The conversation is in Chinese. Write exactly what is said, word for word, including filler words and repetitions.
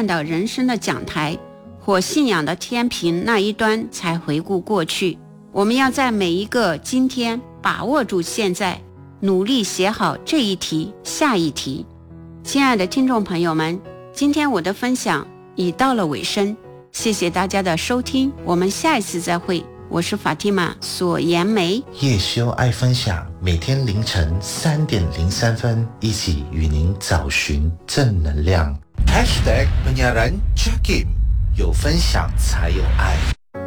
站到人生的讲台或信仰的天平那一端才回顾过去。我们要在每一个今天把握住现在，努力写好这一题下一题。亲爱的听众朋友们，今天我的分享已到了尾声，谢谢大家的收听，我们下一次再会。我是法蒂玛索颜梅， 叶修爱分享，每天凌晨三点零三分，一起与您找寻正能量。Hashtag penyiaran Check In， 有分享才有爱。